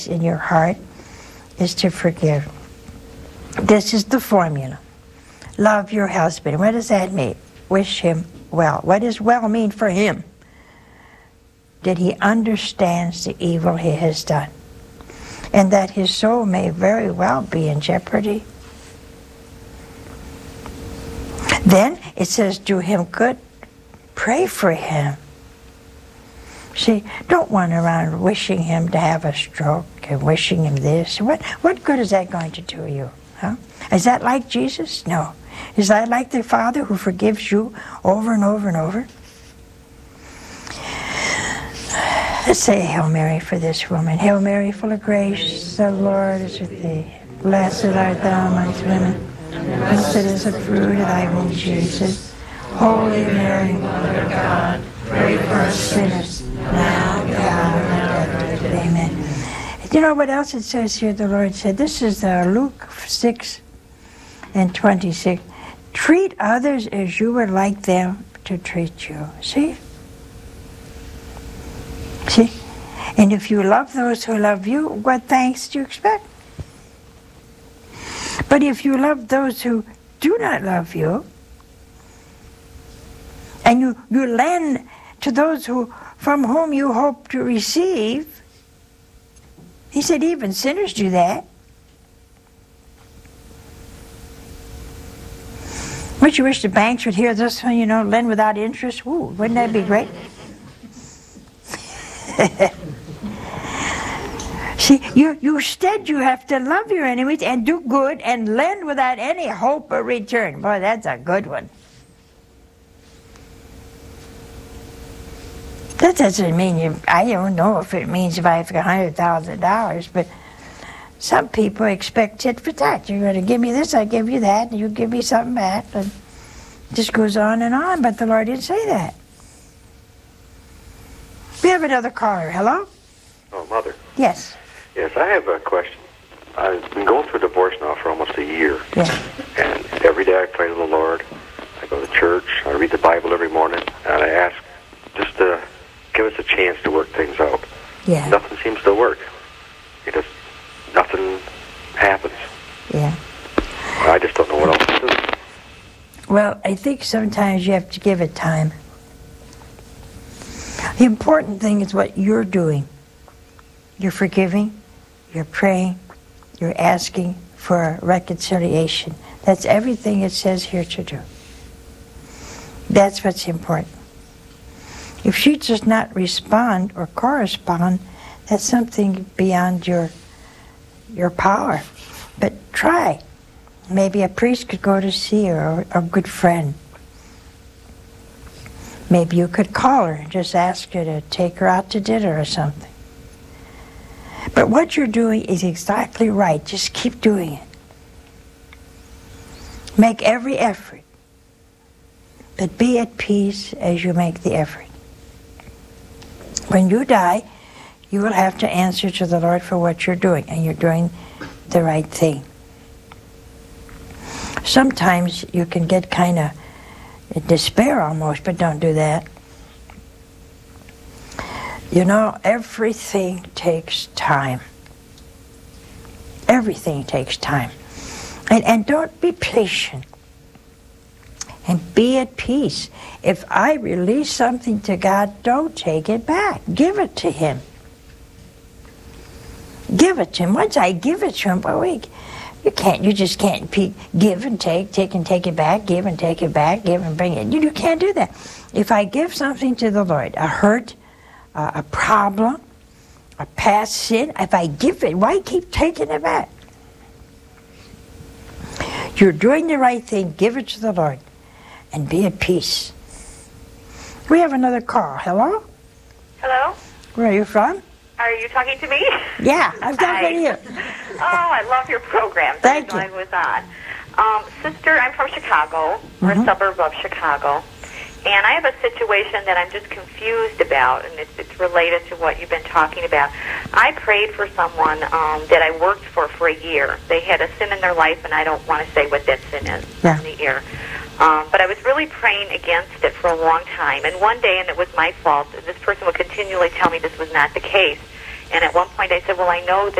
in your heart is to forgive. This is the formula. Love your husband. What does that mean? Wish him well. What does well mean for him? That he understands the evil he has done, and that his soul may very well be in jeopardy. Then it says, do him good. Pray for him. See, don't run around wishing him to have a stroke and wishing him this. What good is that going to do you? Huh? Is that like Jesus? No. Is that like the Father who forgives you over and over and over? Let's say Hail Mary for this woman. Hail Mary, full of grace, the Lord is with thee. Blessed art thou amongst women. Blessed is the fruit of thy womb, Jesus. Holy Mary, Mother of God, pray for us sinners, now and at the hour of our death. Amen. You know what else it says here? The Lord said, this is Luke 6 and 26. Treat others as you would like them to treat you. See? See? And if you love those who love you, what thanks do you expect? But if you love those who do not love you, and you lend to those from whom you hope to receive, he said even sinners do that. Would you wish the banks would hear this one, lend without interest? Ooh, wouldn't that be great? See, instead you have to love your enemies and do good and lend without any hope of return. Boy, that's a good one. That doesn't mean I don't know if it means if I have $100,000, but some people expect tit for tat. You're going to give me this, I give you that, and you give me something back, and it just goes on and on, but the Lord didn't say that. We have another caller. Hello? Oh, Mother. Yes. Yes, I have a question. I've been going through a divorce now for almost a year. Yeah. And every day I pray to the Lord. I go to church. I read the Bible every morning. And I ask just to give us a chance to work things out. Yeah. Nothing seems to work. Nothing happens. Yeah. I just don't know what else to do. Well, I think sometimes you have to give it time. The important thing is what you're doing. You're forgiving, you're praying, you're asking for reconciliation. That's everything it says here to do. That's what's important. If she does not respond or correspond, that's something beyond your power. But try. Maybe a priest could go to see her, or a good friend. Maybe you could call her and just ask her to take her out to dinner or something. But what you're doing is exactly right. Just keep doing it. Make every effort. But be at peace as you make the effort. When you die, you will have to answer to the Lord for what you're doing, and you're doing the right thing. Sometimes you can get kind of despair almost, but don't do that. Everything takes time. Everything takes time. And don't be patient. And be at peace. If I release something to God, don't take it back. Give it to Him. Give it to Him. Once I give it to Him, you just can't give and take and take it back, give and take it back, give and bring it. You can't do that. If I give something to the Lord, a hurt, a problem, a past sin, if I give it, why keep taking it back? You're doing the right thing, give it to the Lord, and be at peace. We have another call. Hello? Hello? Where are you from? Are you talking to me? Yeah, I'm talking to you. Oh, I love your program. Thank you. I was on. Sister, I'm from Chicago. We're a suburb of Chicago. And I have a situation that I'm just confused about, and it's related to what you've been talking about. I prayed for someone that I worked for a year. They had a sin in their life, and I don't want to say what that sin is in the air. But I was really praying against it for a long time. And one day, and it was my fault, this person would continually tell me this was not the case. And at one point I said, well, I know that